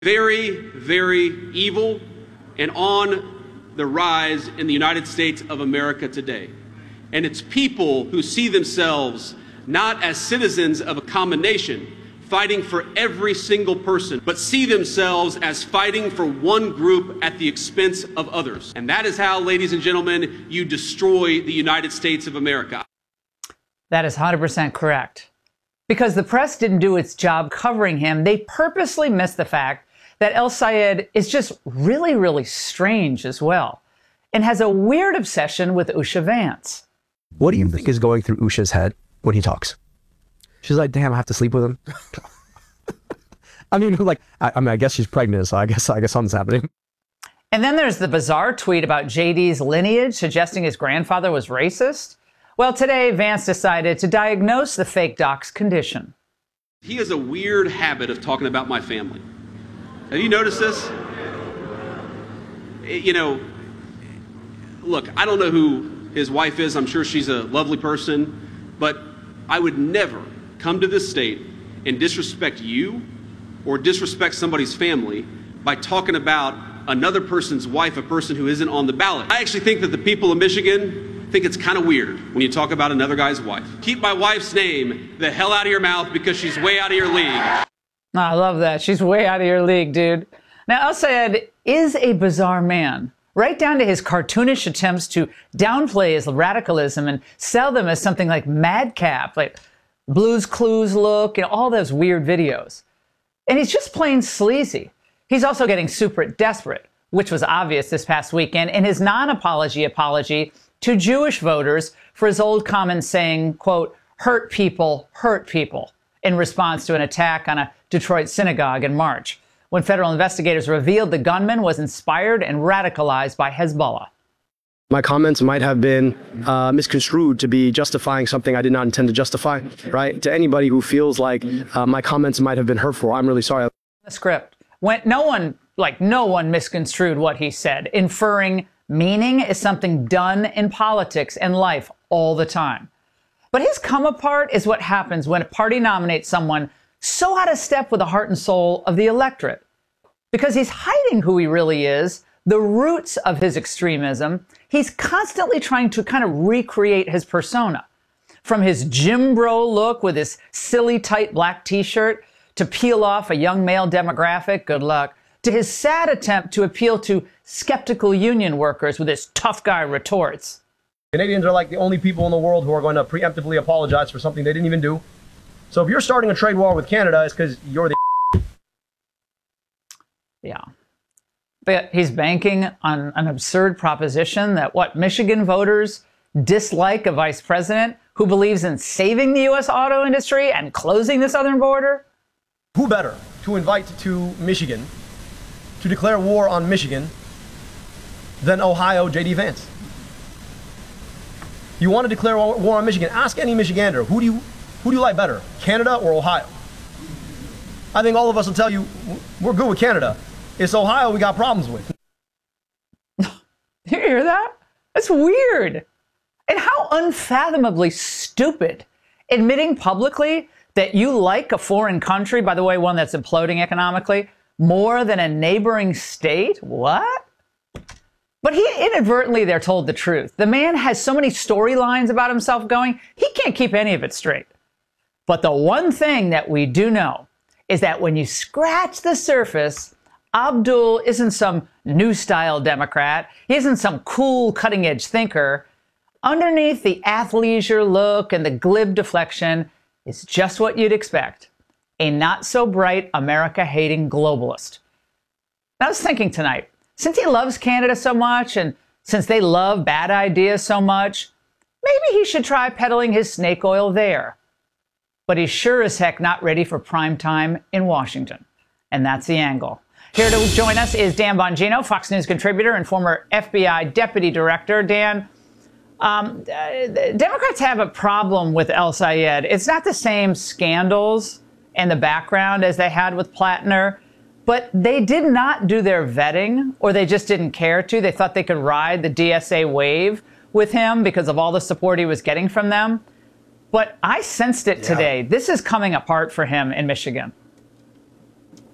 Very, very evil and on the rise in the United States of America today. And it's people who see themselves not as citizens of a common nation, fighting for every single person, but see themselves as fighting for one group at the expense of others. And that is how, ladies and gentlemen, you destroy the United States of America. That is 100% correct. Because the press didn't do its job covering him, they purposely missed the fact that El-Sayed is just really, really strange as well, and has a weird obsession with Usha Vance. What do you think is going through Usha's head when he talks? She's like, damn, I have to sleep with him. I mean, like, I guess she's pregnant, so I guess something's happening. And then there's the bizarre tweet about JD's lineage, suggesting his grandfather was racist. Well, today, Vance decided to diagnose the fake doc's condition. He has a weird habit of talking about my family. Have you noticed this? You know, look, I don't know who his wife is. I'm sure she's a lovely person, but I would never come to this state and disrespect you or disrespect somebody's family by talking about another person's wife, a person who isn't on the ballot. I actually think that the people of Michigan think it's kind of weird when you talk about another guy's wife. Keep my wife's name the hell out of your mouth because she's way out of your league. I love that. She's way out of your league, dude. Now, El-Sayed is a bizarre man, right down to his cartoonish attempts to downplay his radicalism and sell them as something like madcap, like Blue's Clues look, and all those weird videos. And he's just plain sleazy. He's also getting super desperate, which was obvious this past weekend in his non-apology apology to Jewish voters for his old comments saying, quote, hurt people, in response to an attack on a Detroit synagogue in March, when federal investigators revealed the gunman was inspired and radicalized by Hezbollah. My comments might have been misconstrued to be justifying something I did not intend to justify, right? To anybody who feels like my comments might have been hurtful, I'm really sorry. The script. When no one misconstrued what he said. Inferring meaning is something done in politics and life all the time. But his come apart is what happens when a party nominates someone so out of step with the heart and soul of the electorate. Because he's hiding who he really is, the roots of his extremism, he's constantly trying to kind of recreate his persona. From his gym bro look with his silly tight black t-shirt to peel off a young male demographic, good luck, to his sad attempt to appeal to skeptical union workers with his tough guy retorts. Canadians are like the only people in the world who are going to preemptively apologize for something they didn't even do. So if you're starting a trade war with Canada, it's because you're the Yeah. But he's banking on an absurd proposition that Michigan voters dislike a vice president who believes in saving the U.S. auto industry and closing the southern border? Who better to invite to Michigan to declare war on Michigan than Ohio J.D. Vance? You want to declare war on Michigan? Ask any Michigander. Who do you like better, Canada or Ohio? I think all of us will tell you we're good with Canada. It's Ohio we got problems with. You hear that? That's weird. And how unfathomably stupid. Admitting publicly that you like a foreign country, by the way, one that's imploding economically, more than a neighboring state? What? But he inadvertently there told the truth. The man has so many storylines about himself going, he can't keep any of it straight. But the one thing that we do know is that when you scratch the surface, Abdul isn't some new style Democrat. He isn't some cool cutting edge thinker. Underneath the athleisure look and the glib deflection is just what you'd expect. A not so bright America hating globalist. I was thinking tonight, since he loves Canada so much and since they love bad ideas so much, maybe he should try peddling his snake oil there. But he's sure as heck not ready for prime time in Washington. And that's the angle. Here to join us is Dan Bongino, Fox News contributor and former FBI deputy director. Dan, Democrats have a problem with El-Sayed. It's not the same scandals in the background as they had with Plattner, but they did not do their vetting, or they just didn't care to. They thought they could ride the DSA wave with him because of all the support he was getting from them. But I sensed it today. This is coming apart for him in Michigan.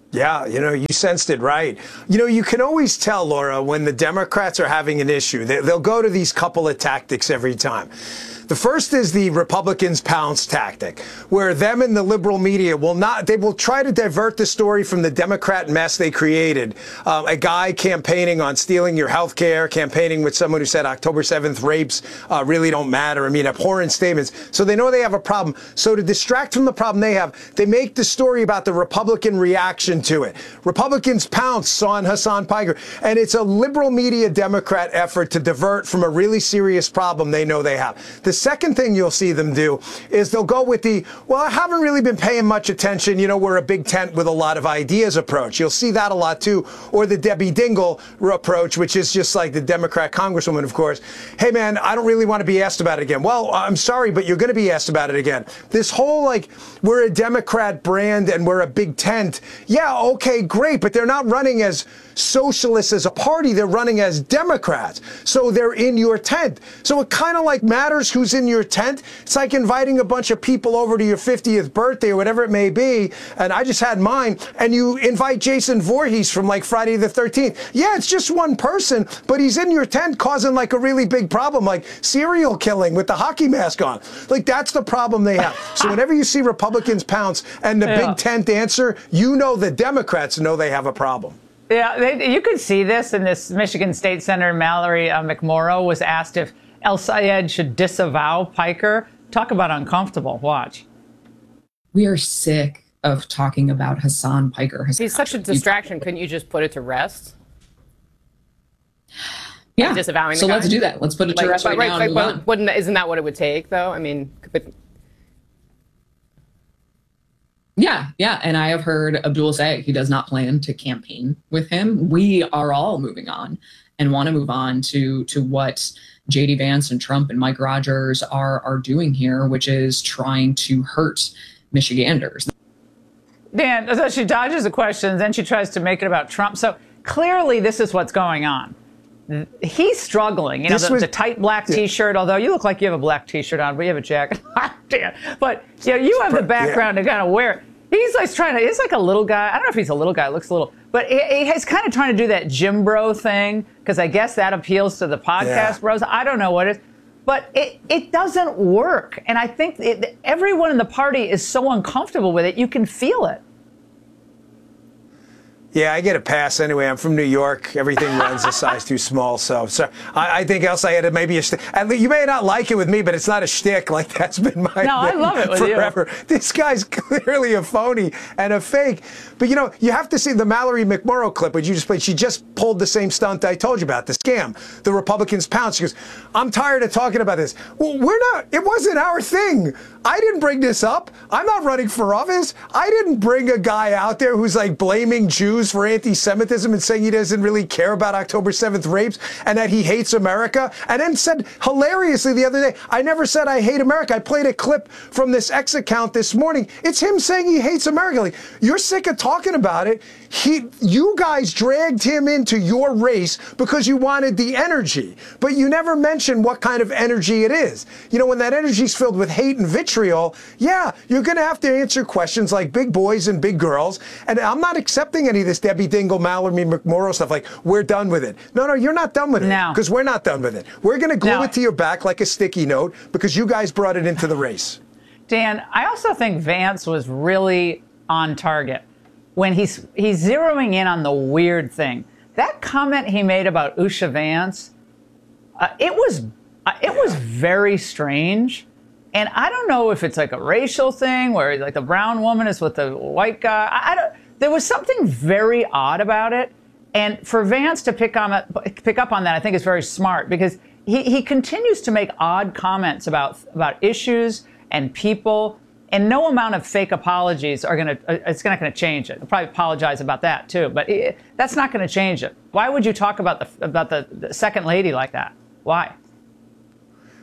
Yeah, you sensed it right. You can always tell, Laura, when the Democrats are having an issue. They'll go to these couple of tactics every time. The first is the Republicans pounce tactic, where them and the liberal media they will try to divert the story from the Democrat mess they created. A guy campaigning on stealing your health care, campaigning with someone who said October 7th rapes really don't matter. I mean, abhorrent statements. So they know they have a problem. So to distract from the problem they have, they make the story about the Republican reaction to it. Republicans pounce on Hassan Piker. And it's a liberal media Democrat effort to divert from a really serious problem they know they have. The second thing you'll see them do is they'll go with I haven't really been paying much attention. We're a big tent with a lot of ideas approach. You'll see that a lot too. Or the Debbie Dingell approach, which is just like the Democrat Congresswoman, of course. Hey, man, I don't really want to be asked about it again. Well, I'm sorry, but you're going to be asked about it again. This whole, we're a Democrat brand and we're a big tent. Yeah, okay, great. But they're not running as socialists as a party. They're running as Democrats. So they're in your tent. So it kind of matters who's in your tent. It's like inviting a bunch of people over to your 50th birthday or whatever it may be. And I just had mine. And you invite Jason Voorhees from Friday the 13th. Yeah, it's just one person, but he's in your tent causing a really big problem, like serial killing with the hockey mask on. That's the problem they have. So whenever you see Republicans pounce and the big tent answer, the Democrats know they have a problem. Yeah, you could see this in this Michigan State Senator Mallory McMorrow was asked if El Sayed should disavow Piker. Talk about uncomfortable. Watch. We are sick of talking about Hassan Piker. He's such a distraction. Couldn't you just put it to rest? Yeah. Disavowing so the guy? let's do that. Let's put it to rest right now. And move on. Isn't that what it would take, though? I mean, Yeah. And I have heard Abdul say he does not plan to campaign with him. We are all moving on and want to move on to what J.D. Vance and Trump and Mike Rogers are doing here, which is trying to hurt Michiganders. Dan, so she dodges the questions, then she tries to make it about Trump. So clearly this is what's going on. He's struggling. The tight black T-shirt, although you look like you have a black T-shirt on, but you have a jacket. But you have the background to kind of wear it. He's he's like a little guy. I don't know if he's a little guy, looks a little, but he's kind of trying to do that Jim Bro thing, because I guess that appeals to the podcast bros. I don't know what it is, but it doesn't work. And I think everyone in the party is so uncomfortable with it, you can feel it. Yeah, I get a pass anyway. I'm from New York. Everything runs a size too small. So I think El Sayed had maybe a shtick. You may not like it with me, but it's not a shtick. That's been my thing I love it with forever. You. This guy's clearly a phony and a fake. But you have to see the Mallory McMorrow clip, which you just played. She just pulled the same stunt I told you about, the scam. The Republicans pounce. She goes, I'm tired of talking about this. Well, it wasn't our thing. I didn't bring this up. I'm not running for office. I didn't bring a guy out there who's blaming Jews for anti-Semitism and saying he doesn't really care about October 7th rapes and that he hates America. And then said hilariously the other day, I never said I hate America. I played a clip from this X account this morning. It's him saying he hates America. You're sick of talking about it. You guys dragged him into your race because you wanted the energy, but you never mentioned what kind of energy it is. When that energy is filled with hate and vitriol, you're going to have to answer questions like big boys and big girls. And I'm not accepting any of this Debbie Dingell, Mallory McMorrow stuff we're done with it. No, you're not done with it. No. Because we're not done with it. We're going to glue it to your back like a sticky note because you guys brought it into the race. Dan, I also think Vance was really on target when he's zeroing in on the weird thing. That comment he made about Usha Vance, it was very strange. And I don't know if it's a racial thing where the brown woman is with the white guy. There was something very odd about it. And for Vance to pick up on that, I think is very smart, because he continues to make odd comments about issues and people, and no amount of fake apologies it's not going to change it. He'll probably apologize about that too, but that's not going to change it. Why would you talk about the second lady like that? Why?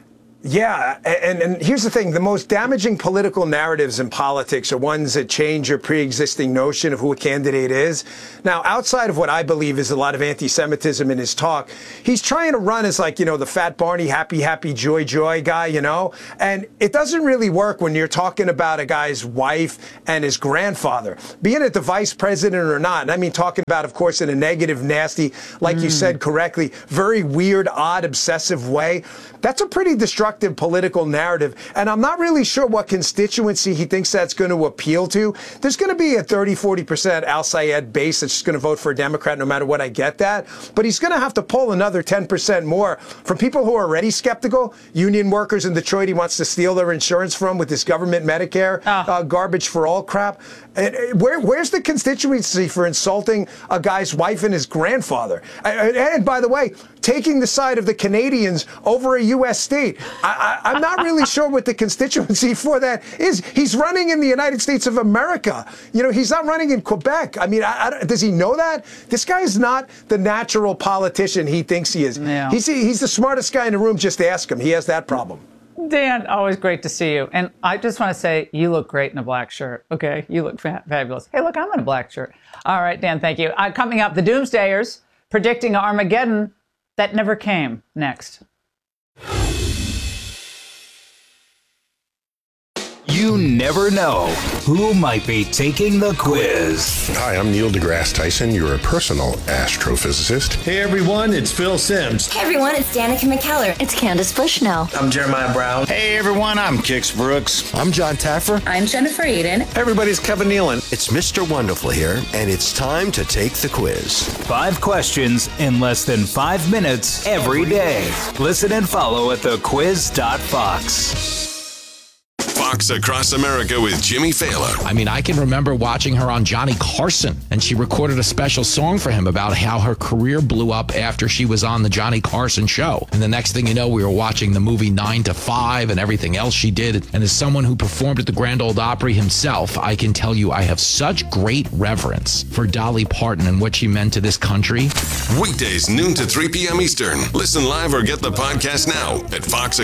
Yeah, and here's the thing. The most damaging political narratives in politics are ones that change your pre-existing notion of who a candidate is. Now, outside of what I believe is a lot of anti-Semitism in his talk, he's trying to run as like, the fat Barney, happy, joy guy, and it doesn't really work when you're talking about a guy's wife and his grandfather. Being it the vice president or not, and I mean talking about, of course, in a negative, nasty, like you said correctly, very weird, odd, obsessive way. That's a pretty destructive political narrative, and I'm not really sure what constituency he thinks that's going to appeal to. There's going to be a 30-40% Al-Sayed base that's just going to vote for a Democrat no matter what. I get that, but he's going to have to pull another 10% more from people who are already skeptical. Union workers in Detroit he wants to steal their insurance from with this government Medicare garbage for all crap. And where's the constituency for insulting a guy's wife and his grandfather? And by the way, taking the side of the Canadians over a U.S. state. I'm not really sure what the constituency for that is. He's running in the United States of America. He's not running in Quebec. I mean, does he know that? This guy is not the natural politician he thinks he is. Yeah. He's the smartest guy in the room. Just ask him. He has that problem. Dan, always great to see you. And I just want to say, you look great in a black shirt. Okay, you look fabulous. Hey, look, I'm in a black shirt. All right, Dan, thank you. Coming up, the Doomsdayers predicting Armageddon that never came. Next. You never know who might be taking the quiz. Hi, I'm Neil deGrasse Tyson, your personal astrophysicist. Hey everyone, it's Phil Simms. Hey everyone, it's Danica McKellar. It's Candace Bushnell. I'm Jeremiah Brown. Hey everyone, I'm Kix Brooks. I'm John Taffer. I'm Jennifer Aiden. Hey everybody's Kevin Nealon. It's Mr. Wonderful here, and it's time to take the quiz. 5 questions in less than 5 minutes every day. Listen and follow at thequiz.fox. Fox Across America with Jimmy Fallon. I mean, I can remember watching her on Johnny Carson, and she recorded a special song for him about how her career blew up after she was on the Johnny Carson show. And the next thing you know, we were watching the movie 9 to 5 and everything else she did. And as someone who performed at the Grand Ole Opry himself, I can tell you I have such great reverence for Dolly Parton and what she meant to this country. Weekdays, noon to 3 p.m. Eastern. Listen live or get the podcast now at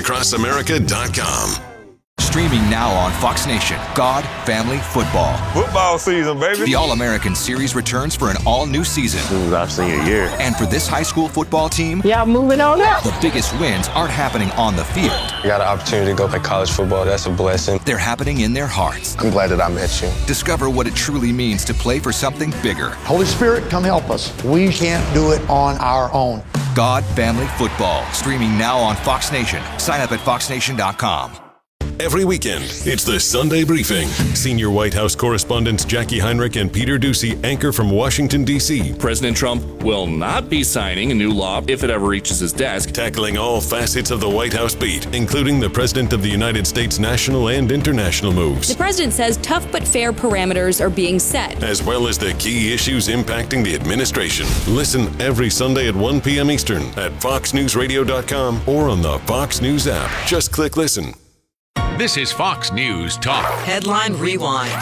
foxacrossamerica.com. Streaming now on Fox Nation. God, Family, Football. Football season, baby. The All-American Series returns for an all-new season. This is our senior year. And for this high school football team, yeah, moving on up. The biggest wins aren't happening on the field. I got an opportunity to go play college football. That's a blessing. They're happening in their hearts. I'm glad that I met you. Discover what it truly means to play for something bigger. Holy Spirit, come help us. We can't do it on our own. God, Family, Football. Streaming now on Fox Nation. Sign up at foxnation.com. Every weekend, it's the Sunday Briefing. Senior White House correspondents Jackie Heinrich and Peter Doocy anchor from Washington, D.C. President Trump will not be signing a new law if it ever reaches his desk. Tackling all facets of the White House beat, including the President of the United States' national and international moves. The president says tough but fair parameters are being set, as well as the key issues impacting the administration. Listen every Sunday at 1 p.m. Eastern at foxnewsradio.com or on the Fox News app. Just click listen. This is Fox News Talk. Headline Rewind.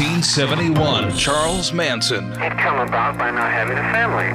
1971. Charles Manson. He'd come about by not having a family,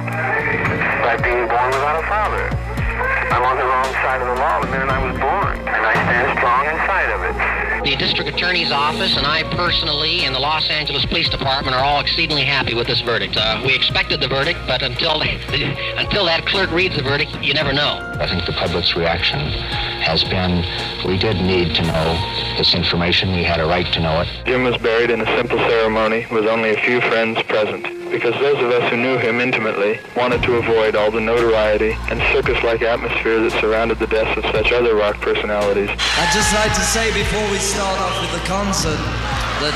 by being born without a father. I'm on the wrong side of the law the minute I was born, and I stand strong inside of it. The district attorney's office and I personally and the Los Angeles Police Department are all exceedingly happy with this verdict. We expected the verdict, but until that clerk reads the verdict, you never know. I think the public's reaction has been, we did need to know this information. We had a right to know it. Jim was buried in a simple ceremony with only a few friends present, because those of us who knew him intimately wanted to avoid all the notoriety and circus-like atmosphere that surrounded the deaths of such other rock personalities. I'd just like to say before we start off with the concert that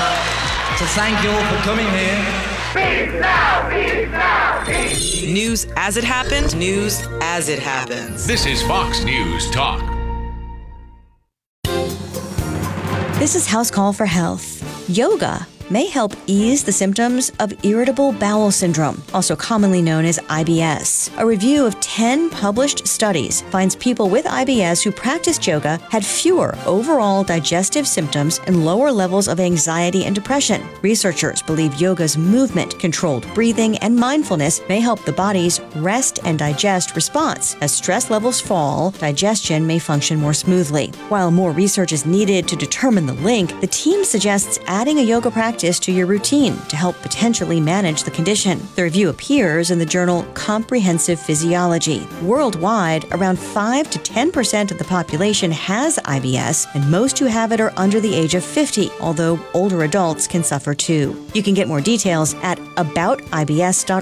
to thank you all for coming here. Peace now, peace now, peace. News as it happened, news as it happens. This is Fox News Talk. This is House Call for Health. Yoga may help ease the symptoms of irritable bowel syndrome, also commonly known as IBS. A review of 10 published studies finds people with IBS who practiced yoga had fewer overall digestive symptoms and lower levels of anxiety and depression. Researchers believe yoga's movement, controlled breathing, and mindfulness may help the body's rest and digest response. As stress levels fall, digestion may function more smoothly. While more research is needed to determine the link, the team suggests adding a yoga practice to your routine to help potentially manage the condition. The review appears in the journal Comprehensive Physiology. Worldwide, around 5 to 10% of the population has IBS, and most who have it are under the age of 50, although older adults can suffer too. You can get more details at aboutibs.org.